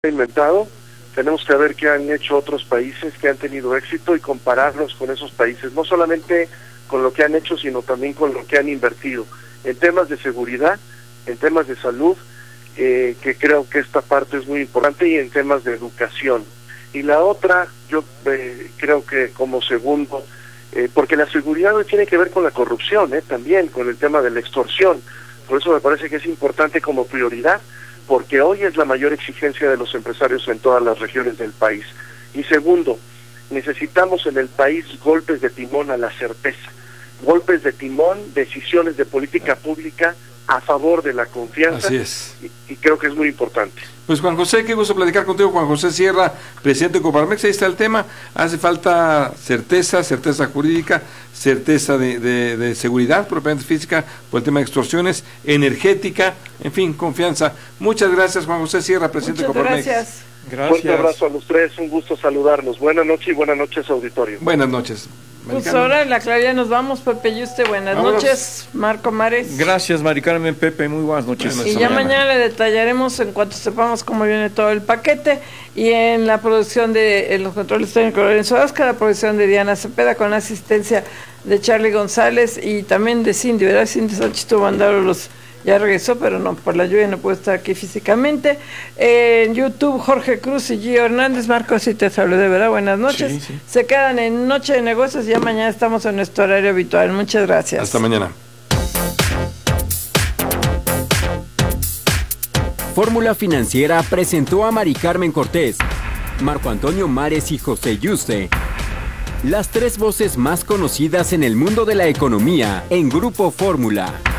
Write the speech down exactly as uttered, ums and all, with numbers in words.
inventado, tenemos que ver qué han hecho otros países que han tenido éxito y compararnos con esos países, no solamente con lo que han hecho, sino también con lo que han invertido en temas de seguridad, en temas de salud, eh, que creo que esta parte es muy importante, y en temas de educación. Y la otra, yo eh, creo que como segundo, eh, porque la seguridad hoy tiene que ver con la corrupción, eh, también con el tema de la extorsión, por eso me parece que es importante como prioridad, porque hoy es la mayor exigencia de los empresarios en todas las regiones del país. Y segundo, necesitamos en el país golpes de timón a la certeza, golpes de timón, decisiones de política pública a favor de la confianza. Así es. Y, y creo que es muy importante. Pues Juan José, qué gusto platicar contigo. Juan José Sierra, presidente de Coparmex. Ahí está el tema. Hace falta certeza, certeza jurídica, certeza de, de, de seguridad propiamente física por el tema de extorsiones, energética, en fin, confianza. Muchas gracias, Juan José Sierra, presidente Muchas de Coparmex. Gracias. Gracias. Fuerte abrazo a los tres, un gusto saludarnos. Buenas noches y buenas noches, auditorio. Buenas noches. Pues ahora en la claridad nos vamos, Pepe y usted. Buenas Vámonos. noches, Marco Mares. Gracias, Mari Carmen, Pepe, muy buenas noches. Y ya mañana. mañana le detallaremos en cuanto sepamos cómo viene todo el paquete. Y en la producción de en los controles técnicos Lorenzo Vázquez, la producción de Diana Cepeda con asistencia de Charlie González y también de Cindy, ¿verdad? Cindy Sánchez tuvo mandado los... Ya regresó, pero no, por la lluvia no puede estar aquí físicamente. Eh, en YouTube, Jorge Cruz y Gio Hernández. Marcos, si te saludé, ¿verdad? Buenas noches. Sí, sí. Se quedan en Noche de Negocios y ya mañana estamos en nuestro horario habitual. Muchas gracias. Hasta mañana. Fórmula Financiera presentó a Mari Carmen Cortés, Marco Antonio Mares y José Yuste, las tres voces más conocidas en el mundo de la economía en Grupo Fórmula.